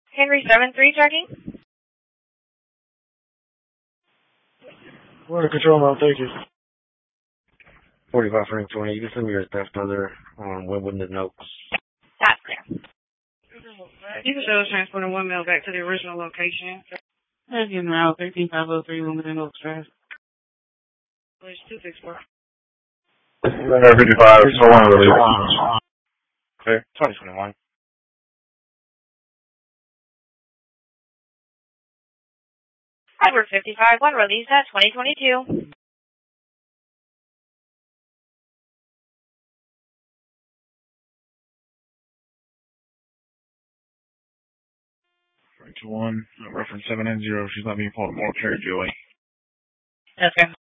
Henry 7-3 checking. Water control now, thank you. 45 Frank 20. You can send me your theft other on Wimbledon Oaks. That's clear. You can show us transporting 1 male back to the original location. Again, route 13503 Wimbledon Oaks Drive. Place 264. 55, so one release. Okay, 2021. Edward 55, 1 release at 2022. Frank to 1, reference 790, she's not being pulled more carry Joey. That's good.